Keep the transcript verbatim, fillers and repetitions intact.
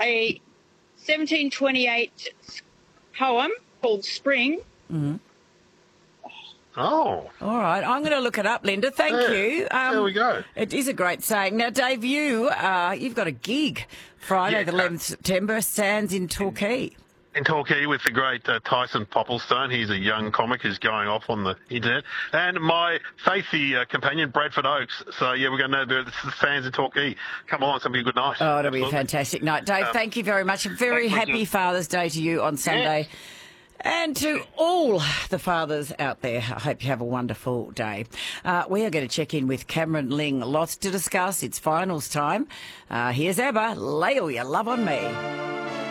a seventeen twenty-eight poem called Spring. Mm-hmm. Oh. All right. I'm going to look it up, Linda. Thank Yeah, you. Um, there we go. It is a great saying. Now, Dave, you, uh, you've got a gig Friday, Yeah, the eleventh of September, Sands in Torquay. In Torquay with the great uh, Tyson Popplestone. He's a young comic who's going off on the internet. And my faithy uh, companion, Bradford Oaks. So, yeah, we're going to do the fans in Torquay. Come along, it's going to be a good night. Oh, it'll be a Absolutely. fantastic night. Dave, Um, thank you very much. A very thanks, happy Bridget. Father's Day to you on Sunday. And to all the fathers out there, I hope you have a wonderful day. Uh, we are going to check in with Cameron Ling. Lots to discuss. It's finals time. Uh, here's ABBA, Lay All Your Love on Me.